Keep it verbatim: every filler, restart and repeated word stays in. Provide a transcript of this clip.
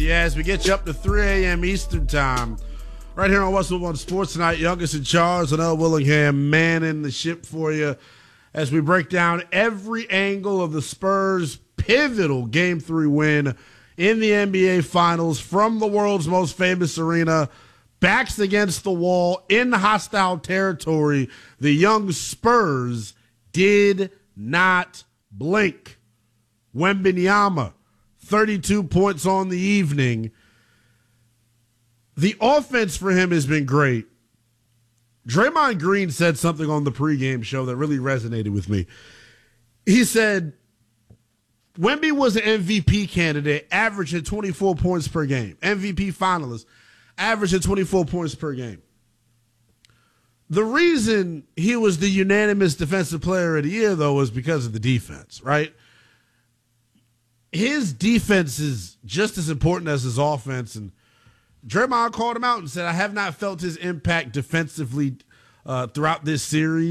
you as we get you up to three a.m. Eastern time. Right here on What's One Sports Tonight, Youngest and Charles and L. Willingham manning the ship for you as we break down every angle of the Spurs' pivotal Game three win in the N B A Finals from the world's most famous arena, backs against the wall in hostile territory. The young Spurs did not blink. Wembanyama, thirty-two points on the evening. The offense for him has been great. Draymond Green said something on the pregame show that really resonated with me. He said, Wemby was an M V P candidate, averaging twenty-four points per game. M V P finalist, averaging twenty-four points per game. The reason he was the unanimous defensive player of the year, though, was because of the defense, right? His defense is just as important as his offense, and Draymond called him out and said, I have not felt his impact defensively uh, throughout this series.